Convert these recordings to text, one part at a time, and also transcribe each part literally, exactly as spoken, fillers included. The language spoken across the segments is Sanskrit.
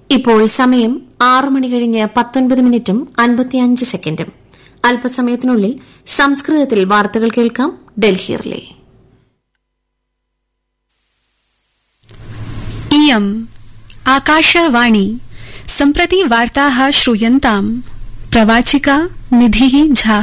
ഇപ്പോൾ സമയം ആറ് മണി കഴിഞ്ഞ് പത്തൊൻപത് മിനിറ്റും അൻപത്തിയഞ്ച് സെക്കൻഡും. അല്പസമയത്തിനുള്ളിൽ സംസ്കൃതത്തിൽ വാർത്തകൾ കേൾക്കാം. ഡൽഹിയിലെ इयम् आकाशवाणी सम्प्रति वार्ताः श्रूयन्ताम्. प्रवाचिका निधिः झा.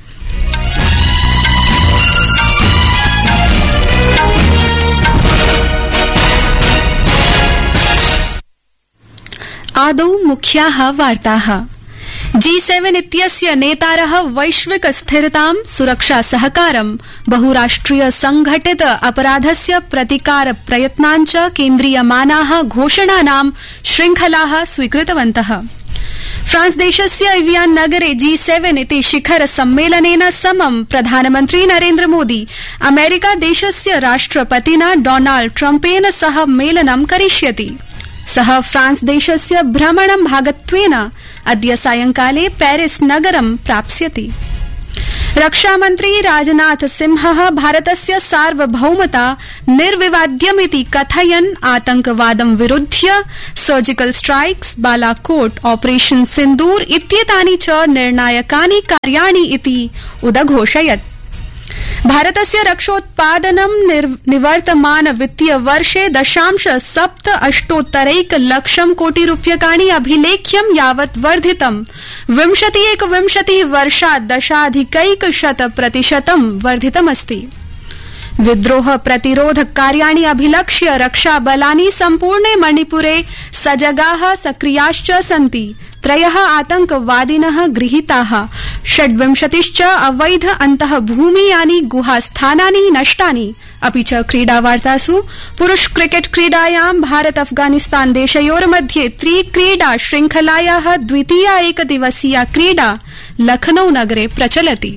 आदौ मुख्याः वार्ताः. जी सेवन इत्यस्य नेतारः वैश्विक स्थिरतां, सुरक्षा सहकारं, बहुराष्ट्रिय संघटित अपराधस्य प्रतिकार प्रयत्नाञ्च केन्द्रीयमानाः घोषणानां श्रृंखलाः स्वीकृतवन्तः. फ्रांस देशस्य एवियान नगरे जी सेवन इति शिखर सम्मेलनेन समं प्रधानमन्त्री नरेन्द्र मोदी अमेरिका देशस्य राष्ट्रपतिना डोनाल्ड ट्रम्पेन सह मेलनं करिष्यति. सः फ्रांस देशस्य भ्रमणं भागत्वेन अद्य सायंकाले पेरिस नगरं प्राप्स्यति. रक्षामन्त्री राजनाथ सिंहः भारतस्य सार्वभौमता निर्विवाद्यमिति कथयन् आतंकवादं विरुध्य सर्जिकल स्ट्राइक्स, बालाकोट, ऑपरेशन सिन्दूर इत्येतानि च निर्णायकानि कार्याणि इति उदघोषयत्. भारतस्य रक्षोत्पादनं निवर्तमान वित्तीय वर्षे दशांश सप्त अष्टोत्तरैक लक्षं कोटि रूप्यकाणि अभिलेख्यं यावत् वर्धितं. विंशति एकविंशति वर्षात् दशाधिकैक शत प्रतिशतं वर्धितमस्ति. विद्रोह प्रतिरोध कार्याणि अभिलक्ष्य रक्षाबलानि सम्पूर्णे मणिपुरे सजगाः सक्रियाश्च सन्ति. त्रयः आतंकवादिनः गृहीताः. षड्विंशतिश्च अवैध अन्तः भूमियानि गुहास्थानानि नष्टानि. अपि च क्रीडावार्तासु पुरुष क्रिकेट क्रीडायां भारत अफगानिस्तान देशयोर्मध्ये त्रिक्रीडा श्रृंखलायाः द्वितीया एकदिवसीया क्रीडा लखनऊ नगरे प्रचलति.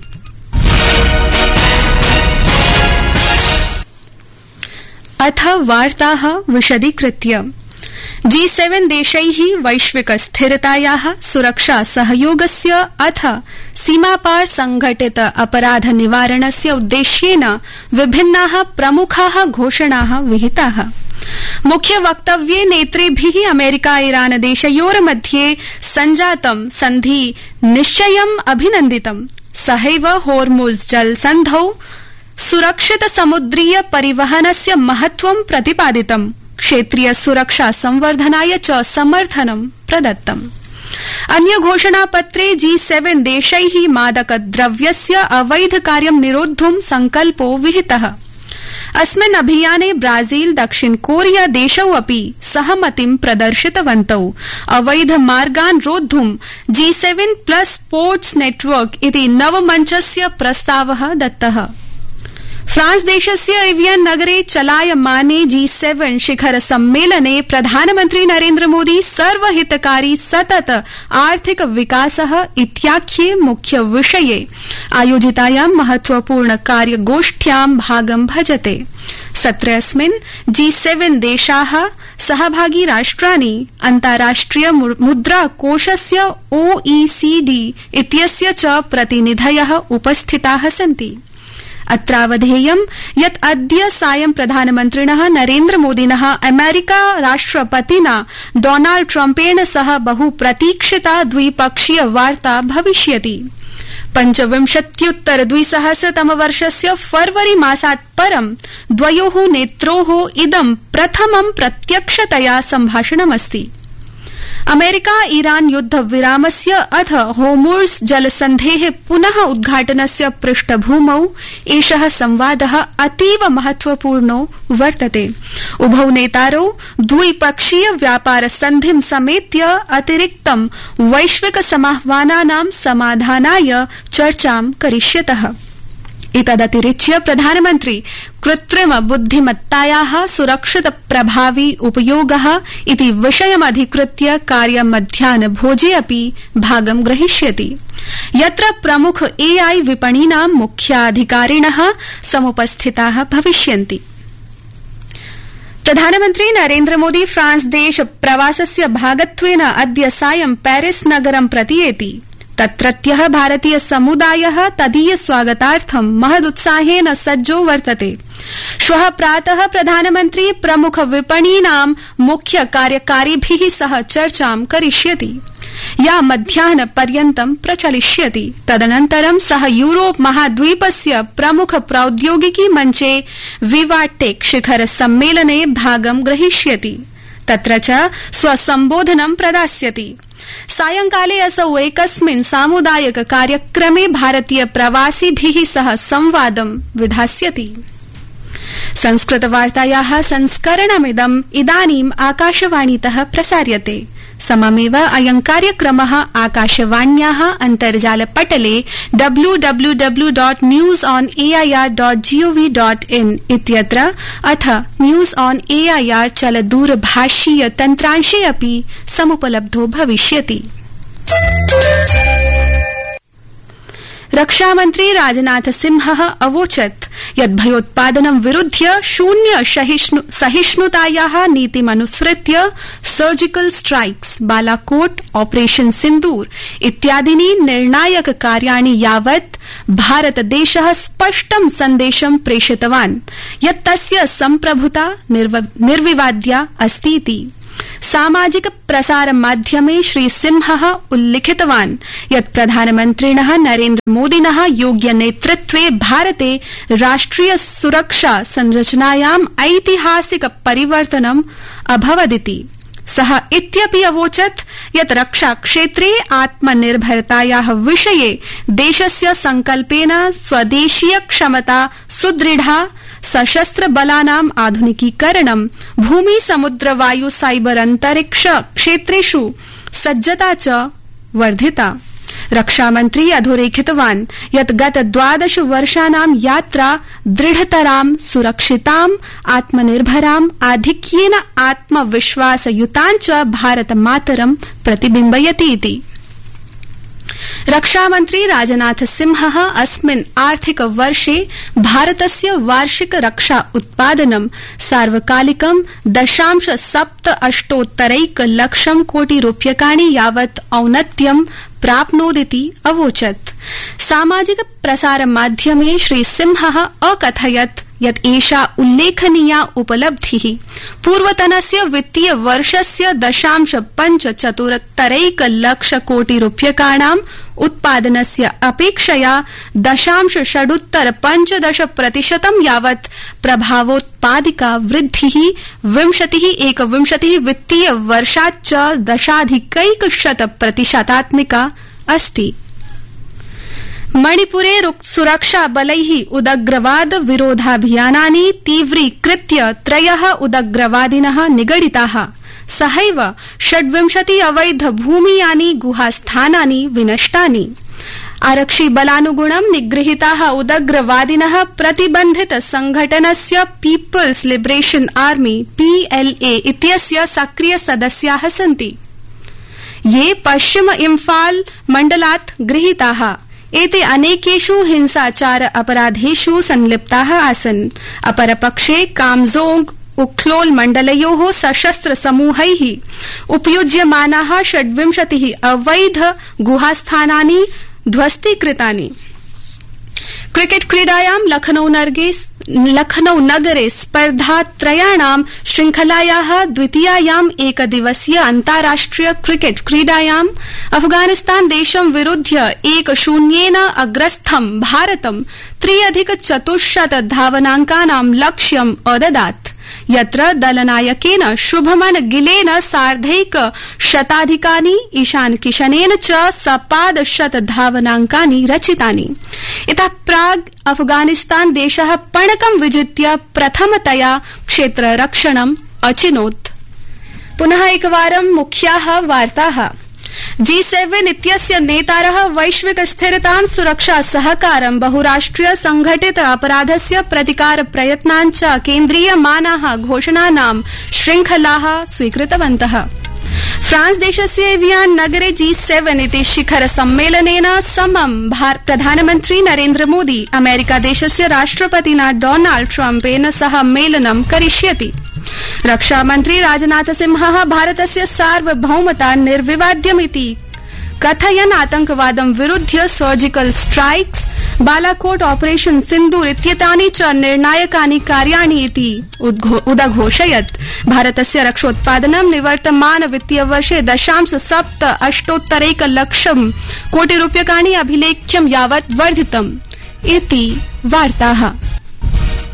अथ वार्ताः विशदीकृत्य. जी सेवन देशैः वैश्विक स्थिरतायाः, सुरक्षा सहयोगस्य अथ सीमापार संघटित अपराध निवारणस्य उद्देश्येन विभिन्नाः प्रमुखाः घोषणाः विहिताः. मुख्य वक्तव्ये नेतृभिः अमेरिका ईरान देशयोर्मध्ये सञ्जातं सन्धि निश्चयम् अभिनन्दितम्. सहैव होर्मुज जलसन्धौ सुरक्षित समुद्रीय परिवहनस्य महत्वं प्रतिपादितम्. क्षेत्रीय सुरक्षा संवर्धनाय च समर्थनं प्रदत्तम्. अन्य घोषणापत्रे जी सेवन देशैः मादक द्रव्यस्य अवैध कार्यं निरोद्धुं संकल्पो विहितः. अस्मिन् अभियाने ब्राजील, दक्षिण कोरिया देशौ अपि सहमतिं प्रदर्शितवन्तौ. अवैध मार्गान् रोद्धुं जी सेवन प्लस पोर्ट्स नेटवर्क इति नवमञ्चस्य प्रस्तावः दत्तः. फ्रांस देशस्य एवियन नगरे चलायमाने जी सेवन शिखर सम्मेलने प्रधानमन्त्री नरेन्द्र मोदी सर्वहितकारी सतत आर्थिक विकासः इत्याख्ये मुख्य विषये आयोजितायां महत्वपूर्ण कार्यगोष्ठ्यां भागं भजते. सत्रेऽस्मिन् जी सेवन देशाः, सहभागी राष्ट्राणि, अन्ताराष्ट्रिय मुद्राकोषस्य ओईसीडी इत्यस्य च प्रतिनिधयः उपस्थिताः सन्ति. अत्रावधेयं यत् अद्य सायं प्रधानमन्त्रिणः नरेन्द्र मोदिनः अमेरिका राष्ट्रपतिना डोनाल्ड ट्रम्पेण सह बहुप्रतीक्षिता द्विपक्षीय वार्ता भविष्यति. पञ्चविंशत्युत्तर द्विसहस्रतमवर्षस्य फरवरी मासात् परं द्वयोः नेत्रोः इदं प्रथमं प्रत्यक्षतया सम्भाषणमस्ति. अमेरिका ईरान युद्ध विरामस्य अथ होर्मुज जलसन्धेः पुनः उद्घाटनस्य पृष्ठभूमौ एषः संवादः अतीव महत्वपूर्णो वर्तते. उभौ नेतारौ द्विपक्षीय व्यापार सन्धिं समेत्य अतिरिक्तं वैश्विक समाह्वानानां समाधानाय चर्चां करिष्यतः. एतदतिरिच्य प्रधानमन्त्री कृत्रिम बुद्धिमत्तायाः सुरक्षित प्रभावी उपयोगः इति विषयमधिकृत्य कार्यमध्याह्नभोजे अपि भागं ग्रहीष्यति, यत्र प्रमुख एआई विपणीनां मुख्याधिकारिणः समुपस्थिताः भविष्यन्ति. प्रधानमन्त्री नरेन्द्र मोदी फ्रांस देश प्रवासस्य भागत्वेन अद्य सायं पेरिस नगरं प्रतियेति. तत्रत्यः भारतीय समुदायः तदीय स्वागतार्थं महदुत्साहेन सज्जो वर्तते। श्वः प्रातः प्रधानमन्त्री प्रमुख विपणीनां मुख्य कार्यकारिभिः सह चर्चां करिष्यति, या मध्याह्न पर्यन्तं प्रचलिष्यति। तदनन्तरं सः यूरोप महाद्वीपस्य प्रमुख प्रौद्योगिकी मञ्चे विवाटेक शिखर सम्मेलने भागं ग्रहीष्यति, तत्र च स्वसम्बोधनं प्रदास्यति। सायंकाले असौ एकस्मिन् सामुदायिक कार्यक्रमे भारतीय प्रवासिभिः सह संवादं विधास्यति। संस्कृतवार्तायाः संस्करणमिदम् इदानीम् आकाशवाणीतः प्रसार्यते। सममेव अयं कार्यक्रमः आकाशवाण्याः अन्तर्जालपटले W W W dot news on A I R dot gov dot in इत्यत्र अथ news on A I R चलदूरभाषीय तन्त्रांशे अपि समुपलब्धो भविष्यति। रक्षामन्त्री राजनाथ सिंहः अवोचत् यत् भयोत्पादनं विरुध्य शून्य सहिष्णुतायाः नीतिमनुसृत्य सर्जिकल स्ट्राइक्स, बालाकोट, ऑपरेशन सिन्दूर इत्यादीनि निर्णायक कार्याणि यावत् भारतदेशः स्पष्टं सन्देशं प्रेषितवान् यत् तस्य सम्प्रभुता निर्विवाद्या अस्तीति। सामाजिक प्रसार माध्यमे श्री सिंहः उल्लिखितवान् यत् प्रधानमन्त्रिणः नरेन्द्र मोदिनः योग्य नेतृत्वे भारते राष्ट्रिय सुरक्षा संरचनायाम् ऐतिहासिक परिवर्तनम् अभवदिति। सः इत्यपि अवोचत् यत् रक्षा क्षेत्रे आत्मनिर्भरतायाः विषये देशस्य संकल्पेन स्वदेशीय क्षमता सुदृढा, सशस्त्र बलानाम् आधुनिकीकरणं, भूमि समुद्र वायु साइबर अंतरिक्ष क्षेत्रेषु सज्जता च वर्धिता। रक्षामन्त्री अधोरेखितवान् यत् गत द्वादश वर्षाणां यात्रा दृढतरां, सुरक्षितां, आत्मनिर्भरां, आधिक्येन आत्मविश्वासयुतां च भारतमातरं प्रतिबिम्बयति इति। रक्षामन्त्री राजनाथ सिंहः अस्मिन् आर्थिक वर्षे भारतस्य वार्षिक रक्षा उत्पादनं सार्वकालिकं दशांश सप्त अष्टोत्तरैक लक्षं कोटि रूप्यकाणि यावत् औन्नत्यं प्राप्नोदिति अवोचत्। सामाजिक प्रसार माध्यमे श्री सिंहः अकथयत् यत् एषा उल्लेखनीया उपलब्धिः पूर्वतनस्य वित्तीय वर्षस्य दशांश पंच चतुरत्तरैक लक्ष कोटि रूप्यकाणाम् उत्पादनस्य अपेक्षया दशांश षडुत्तर पंचदश प्रतिशतं यावत् प्रभावोत्पादिका वृद्धिः विंशतिः एकविंशतिः वित्तीय वर्षाच्च दशाधिकैकशत प्रतिशतात्मिका अस्ति। मणिपुरे सुरक्षा बलैः उदग्रवाद विरोधाभियानानि तीव्रीकृत्य त्रयः उदग्रवादिनः निगडिताः। सहैव षड्विंशति अवैध भूमियानि गुहास्थानानि विनष्टानि। आरक्षि बलानुगुणं निगृहीताः उदग्रवादिनः प्रतिबन्धित संघटनस्य peoples liberation army P L A इत्यस्य सक्रिय सदस्याः सन्ति, ये पश्चिम इम्फाल मण्डलात् गृहीताः। एते अनेकेषु हिंसाचार अपराधेषु संलिप्ताः आसन्। अपरपक्षे कामजोंग उख्लोल मण्डलयोः सशस्त्र समूहैः उपयुज्यमानाः षड्विंशतिः अवैध गुहास्थानानि ध्वस्तीकृतानि। क्रिकेट क्रीडायां लखनऊ लखनऊ नगरे स्पर्धात्रयाणां श्रृंखलायाः द्वितीयायाम् एकदिवसीय अन्ताराष्ट्रिय क्रिकेट क्रीडायां अफगानिस्तान देशं विरुध्य एक शून्येन अग्रस्थं भारतं त्र्यधिक चतुश्शत धावनांकानां लक्ष्यम् अददात्, यत्र दलनायकेन शुभमन गिलेन सार्धैक शताधिकानि, ईशान किशनेन च सपादशत धावनांकानि रचितानि। इतः प्राग् अफगानिस्तान देशः पणकं विजित्य प्रथमतया क्षेत्ररक्षणम् अचिनोत्। पुनः एकवारं मुख्याः वार्ताः। जी सेवन इत्यस्य नेतारः वैश्विक स्थिरतां, सुरक्षा सहकारं, बहुराष्ट्रिय संघटित अपराधस्य प्रतिकार प्रयत्नाञ्च केन्द्रीयमानाः घोषणानां श्रृंखलाः स्वीकृतवन्तः। फ्रांस देशस्य एवियान नगरे जी सेवन इति शिखर सम्मेलनेन समं प्रधानमन्त्री नरेन्द्र मोदी अमेरिका देशस्य राष्ट्रपतिना डोनाल्ड ट्रम्पेन सह मेलनं करिष्यति। रक्षामन्त्री राजनाथ सिंहः भारतस्य सार्वभौमता निर्विवाद्यमिति कथयन् आतंकवादं विरुध्य सर्जिकल स्ट्राइक्स, बालाकोट ऑपरेशन सिन्दूर इत्येतानि च निर्णायकानि कार्याणि इति उदघोषयत्। भारतस्य रक्षोत्पादनं निवर्तमान वित्तीयवर्षे दशांश सप्त अष्टोत्तरैकलक्षं कोटिरूप्यकाणि अभिलेख्यं यावत् वर्धितम् इति वार्ताः।